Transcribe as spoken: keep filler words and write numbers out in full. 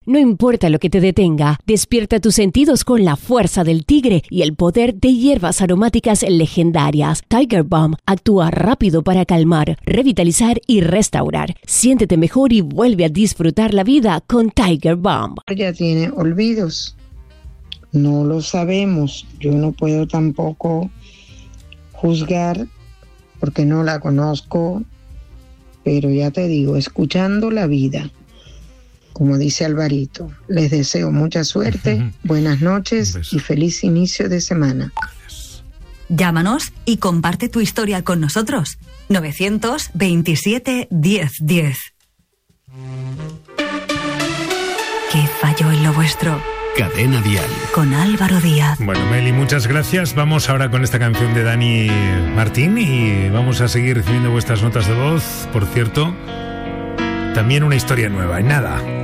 No importa lo que te detenga, despierta tus sentidos con la fuerza del tigre y el poder de hierbas aromáticas legendarias. Tiger Balm actúa rápido para calmar, revitalizar y restaurar. Siéntete mejor y vuelve a disfrutar la vida con Tiger Balm. Ella tiene olvidos. No lo sabemos. Yo no puedo tampoco juzgar porque no la conozco. Pero ya te digo, escuchando la vida, como dice Alvarito, les deseo mucha suerte, buenas noches y feliz inicio de semana. Gracias. Llámanos y comparte tu historia con nosotros. novecientos veintisiete diez diez. ¿Qué falló en lo vuestro? Cadena Dial. Con Álvaro Díaz. Bueno, Meli, muchas gracias. Vamos ahora con esta canción de Dani Martín y vamos a seguir recibiendo vuestras notas de voz. Por cierto, también una historia nueva. En nada.